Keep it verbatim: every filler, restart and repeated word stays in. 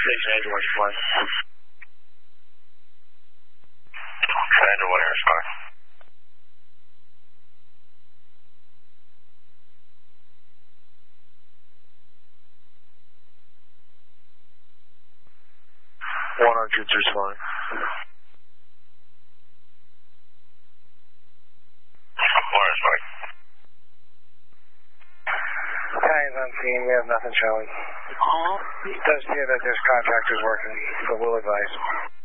Station Angel, where's your flight? Angel, what air star? one hundred through flying. Where is Mike? Tangs on scene, we have nothing showing. Uh-huh. It does appear that there's contractors working, but we'll advise.